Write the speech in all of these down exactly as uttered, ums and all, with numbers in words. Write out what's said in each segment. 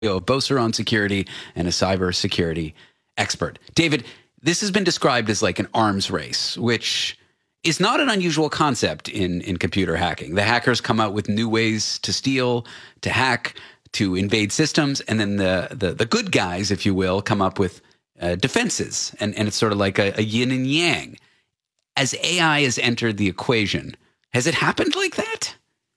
of Beauceron Security and a cybersecurity expert. David, this has been described as like an arms race, which is not an unusual concept in, in computer hacking. The hackers come out with new ways to steal, to hack, to invade systems, and then the the, the good guys, if you will, come up with uh, defenses. And, and it's sort of like a, a yin and yang. As A I has entered the equation, has it happened like that?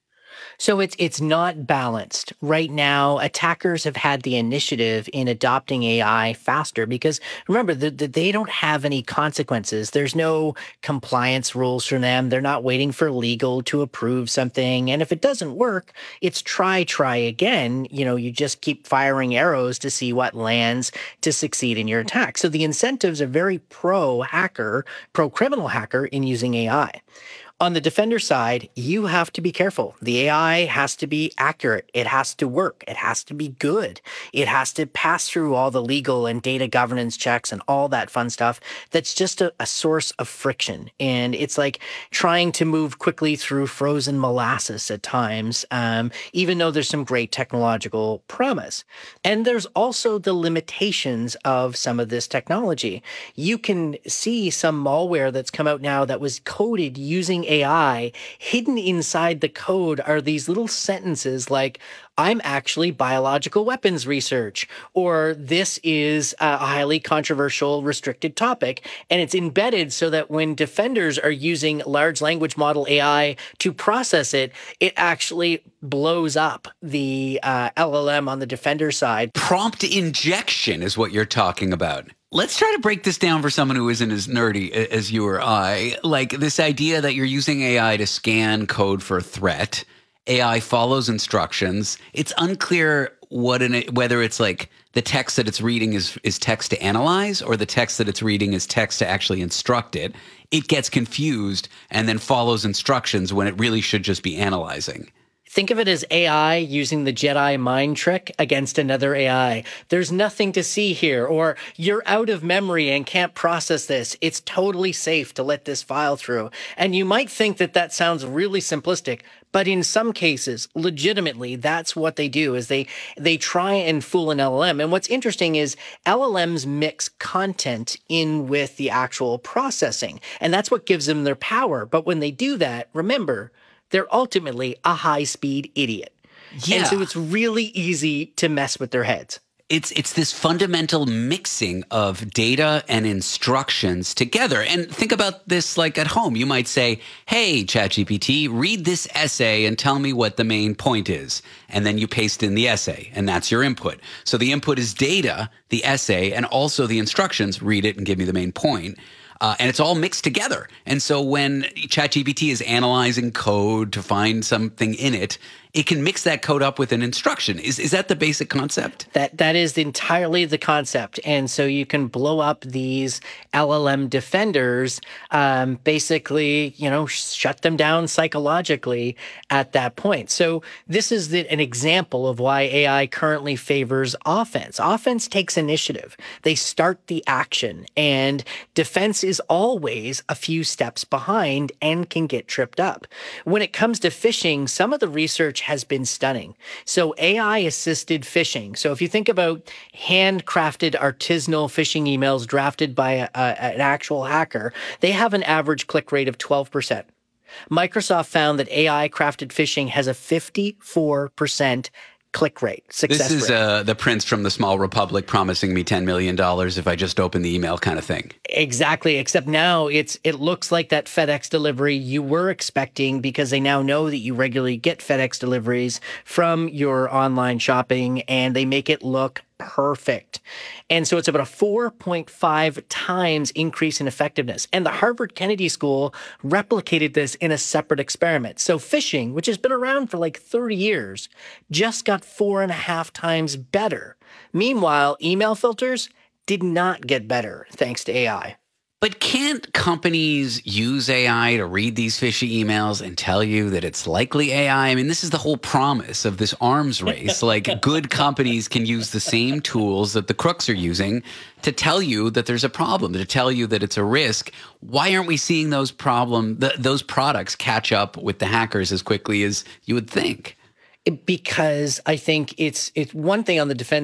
So it's it's not balanced. Right now, attackers have had the initiative in adopting A I faster because, remember, the, the, they don't have any consequences. There's no compliance rules for them. They're not waiting for legal to approve something. And if it doesn't work, it's try, try again. You know, you just keep firing arrows to see what lands to succeed in your attack. So the incentives are very pro-hacker, pro-criminal hacker in using A I. On the defender side, you have to be careful. The A I has to be accurate. It has to work. It has to be good. It has to pass through all the legal and data governance checks and all that fun stuff. That's just a, a source of friction. And it's like trying to move quickly through frozen molasses at times, um, even though there's some great technological promise. And there's also the limitations of some of this technology. You can see some malware that's come out now that was coded using A I. Hidden inside the code are these little sentences like, I'm actually biological weapons research, or this is a highly controversial restricted topic. And it's embedded so that when defenders are using large language model A I to process it, it actually blows up the uh, L L M on the defender side. Prompt injection is what you're talking about. Let's try to break this down for someone who isn't as nerdy as you or I. Like this idea that you're using A I to scan code for a threat. A I follows instructions. It's unclear what in it, whether it's like the text that it's reading is, is text to analyze or the text that it's reading is text to actually instruct it. It gets confused and then follows instructions when it really should just be analyzing. Think of it as A I using the Jedi mind trick against another A I. There's nothing to see here, or you're out of memory and can't process this. It's totally safe to let this file through. And you might think that that sounds really simplistic, but in some cases, legitimately, that's what they do is they they try and fool an L L M. And what's interesting is L L Ms mix content in with the actual processing, and that's what gives them their power. But when they do that, remember, they're ultimately a high-speed idiot. Yeah. And so it's really easy to mess with their heads. It's it's this fundamental mixing of data and instructions together. And think about this like at home. You might say, hey, ChatGPT, read this essay and tell me what the main point is. And then you paste in the essay, and that's your input. So the input is data, the essay, and also the instructions, read it and give me the main point. Uh, and it's all mixed together. And so when ChatGPT is analyzing code to find something in it, it can mix that code up with an instruction. Is is that the basic concept? That that is entirely the concept. And so you can blow up these L L M defenders, um, basically, you know, shut them down psychologically at that point. So this is the, an example of why A I currently favors offense. Offense takes initiative. They start the action, and defense is always a few steps behind and can get tripped up. When it comes to phishing, some of the research has been stunning. So A I-assisted phishing. So if you think about handcrafted artisanal phishing emails drafted by a, a, an actual hacker, they have an average click rate of twelve percent. Microsoft found that A I-crafted phishing has a fifty-four percent click rate, success This is rate. uh, the prince from the Small Republic promising me ten million dollars if I just open the email kind of thing. Exactly, except now it's it looks like that FedEx delivery you were expecting because they now know that you regularly get FedEx deliveries from your online shopping, and they make it look perfect. And so it's about a four point five times increase in effectiveness. And the Harvard Kennedy School replicated this in a separate experiment. So phishing, which has been around for like thirty years, just got four and a half times better. Meanwhile, email filters did not get better thanks to A I. But can't companies use A I to read these fishy emails and tell you that it's likely A I? I mean, this is the whole promise of this arms race. Like, good companies can use the same tools that the crooks are using to tell you that there's a problem, to tell you that it's a risk. Why aren't we seeing those problem, th- those products catch up with the hackers as quickly as you would think? Because I think it's it's one thing on the defense